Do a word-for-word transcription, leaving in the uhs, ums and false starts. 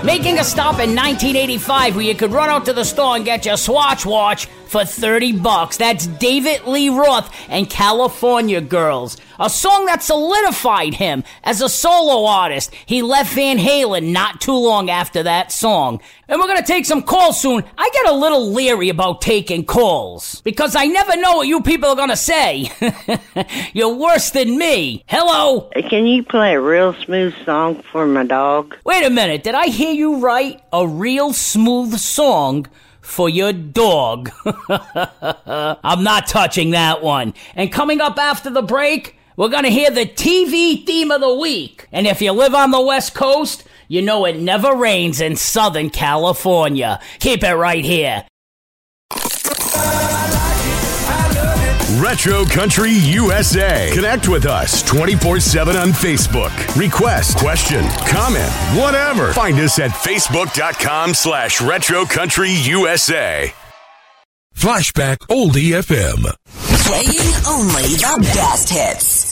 making a stop in nineteen eighty-five where you could run out to the store and get your Swatch watch for thirty bucks. That's David Lee Roth and California Girls, a song that solidified him as a solo artist. He left Van Halen not too long after that song. And we're going to take some calls soon. I get a little leery about taking calls because I never know what you people are going to say. You're worse than me. Hello? Can you play a real smooth song for my dog? Wait a minute. Did I hear you right? A real smooth song for your dog. I'm not touching that one. And coming up after the break, we're going to hear the T V theme of the week. And if you live on the West Coast, you know it never rains in Southern California. Keep it right here. Retro Country U S A. Connect with us twenty-four seven on Facebook. Request, question, comment, whatever. Find us at facebook.com slash Retro Country USA. Flashback Oldie F M. Playing only the best hits.